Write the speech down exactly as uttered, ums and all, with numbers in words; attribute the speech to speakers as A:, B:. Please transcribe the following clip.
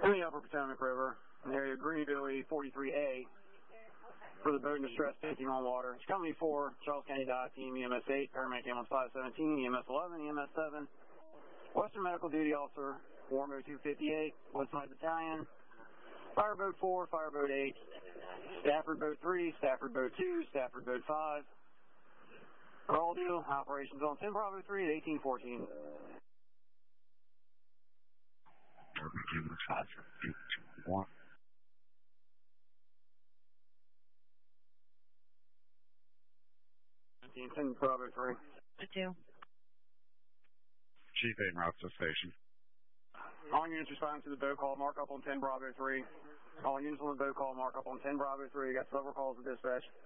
A: In the Upper Potomac River, in the area of Greenville forty-three A, for the boat in distress taking on water. It's Company four, Charles County Dive Team, E M S eight, Paramedic Ambulance five seventeen, E M S eleven, E M S seven, Western Medical Duty Officer, War Boat two fifty-eight, Westside Battalion, Fireboat four, Fireboat eight, Stafford Boat three, Stafford Boat two, Stafford Boat five. For all due, operations on ten Bravo three at eighteen fourteen. ten Bravo three.
B: two.
C: Chief en route to station.
A: All units responding to the boat call, mark up on ten Bravo three. All units on the boat call, mark up on ten Bravo three. Got several calls to dispatch.